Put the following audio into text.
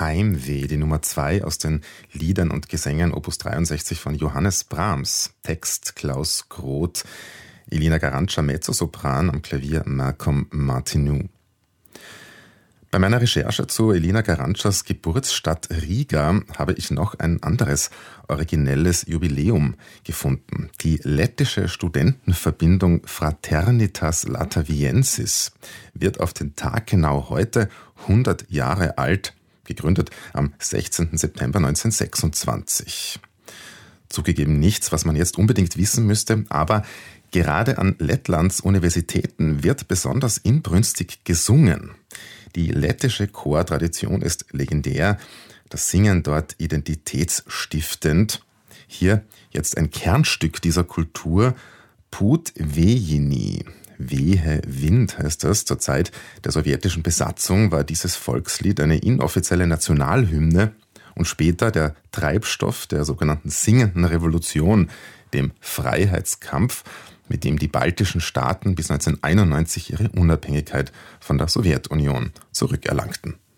Heimweh, die Nummer 2 aus den Liedern und Gesängen Opus 63 von Johannes Brahms. Text Klaus Groth, Elina Garantscha Mezzosopran, am Klavier Malcolm Martineau. Bei meiner Recherche zu Elina Garantschas Geburtsstadt Riga habe ich noch ein anderes originelles Jubiläum gefunden. Die lettische Studentenverbindung Fraternitas Lataviensis wird auf den Tag genau heute 100 Jahre alt, gegründet am 16. September 1926. Zugegeben nichts, was man jetzt unbedingt wissen müsste, aber gerade an Lettlands Universitäten wird besonders inbrünstig gesungen. Die lettische Chortradition ist legendär, das Singen dort identitätsstiftend. Hier jetzt ein Kernstück dieser Kultur, Put Vejini. Wehe Wind heißt das. Zur Zeit der sowjetischen Besatzung war dieses Volkslied eine inoffizielle Nationalhymne und später der Treibstoff der sogenannten Singenden Revolution, dem Freiheitskampf, mit dem die baltischen Staaten bis 1991 ihre Unabhängigkeit von der Sowjetunion zurückerlangten.